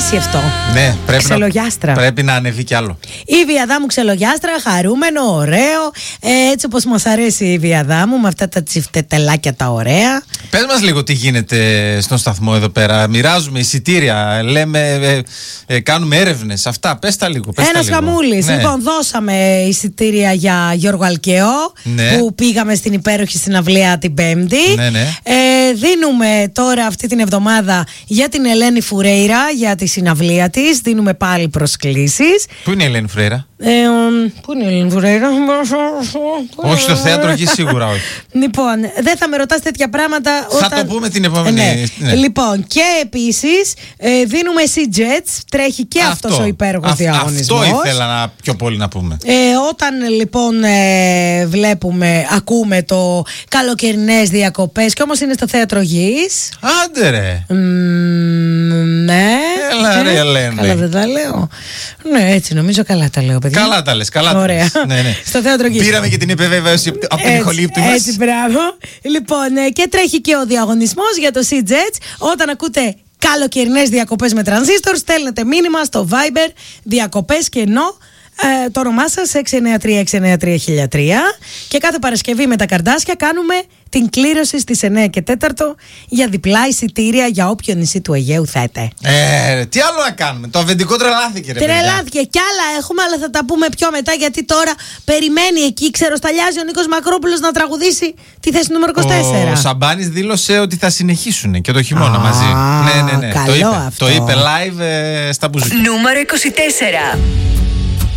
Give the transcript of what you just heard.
αρέσει αυτό. Ναι, πρέπει να ανεβεί κι άλλο. Η Βιαδάμου ξελογιάστρα, χαρούμενο, ωραίο. Έτσι όπως μας αρέσει η Βιαδάμου, με αυτά τα τσιφτετελάκια τα ωραία. Πες μας λίγο τι γίνεται στον σταθμό εδώ πέρα. Μοιράζουμε εισιτήρια, λέμε, κάνουμε έρευνες. Αυτά, πες τα λίγο. Ένας χαμούλης. Ναι. Λοιπόν, δώσαμε εισιτήρια για Γιώργο Αλκαιό, ναι, που πήγαμε στην υπέροχη συναυλία την Πέμπτη. Ναι, ναι. Δίνουμε τώρα αυτή την εβδομάδα για την Ελένη Φουρέιρα, για τη συναυλία της. Δίνουμε πάλι προσκλήσεις. Πού είναι η Ελένη Φουρέιρα? Πού είναι η Ελένη Φουρέιρα? Όχι στο θέατρο, εκεί σίγουρα όχι. Λοιπόν, δεν θα με ρωτάς τέτοια πράγματα. Θα το πούμε την επόμενη. Ναι. Ναι. Λοιπόν, και επίσης δίνουμε C-Jets. Τρέχει και αυτός ο υπέροχος διαγωνισμός. Αυτό ήθελα πιο πολύ να πούμε. Όταν λοιπόν ακούμε το καλοκαιρινές διακοπές, και όμως είναι στο θέατρο Γης. Άντε ρε. Ναι. Έλα ρε Ελένη. Καλά δεν τα λέω. Ναι, έτσι νομίζω καλά τα λέω, παιδιά. Καλά τα λες, καλά τα λες. Ναι, ναι. Στο θέατρο Γης. Πήραμε και την επιβεβαίωση από την ηχολήπτη μας. Έτσι, μπράβο. Λοιπόν, και τρέχει και ο διαγωνισμός για το C-Jets. Όταν ακούτε καλοκαιρινές διακοπές με τρανζίστορ, στέλνετε μήνυμα στο Viber διακοπές και ενώ το όνομά σας 693-693-1003, και κάθε Παρασκευή με τα καρδάσια κάνουμε την κλήρωση στις 9 και 4 για διπλά εισιτήρια για όποιο νησί του Αιγαίου θέτε. Τι άλλο να κάνουμε? Το αφεντικό τρελάθηκε, ρε παιδιά. Τρελάθηκε, κι άλλα έχουμε, αλλά θα τα πούμε πιο μετά, γιατί τώρα περιμένει εκεί, ξεροσταλιάζει ο Νίκος Μακρόπουλος να τραγουδήσει τη θέση νούμερο 24. Ο Σαμπάνης δήλωσε ότι θα συνεχίσουν και το χειμώνα μαζί. Ναι. Καλό αυτό. Το είπε live στα μπουζούκια. Νούμερο 24.